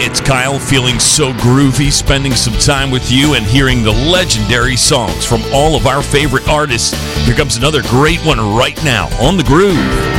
it's Kyle, feeling so groovy, spending some time with you and hearing the legendary songs from all of our favorite artists. Here comes another great one right now on The Groove.